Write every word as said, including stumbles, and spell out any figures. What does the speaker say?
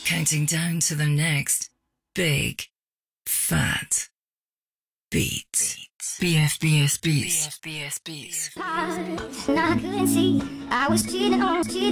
counting down to the next big, fat beat. B F B S Beats. B F B S Beats. And I couldn't see I was cheating on, cheating.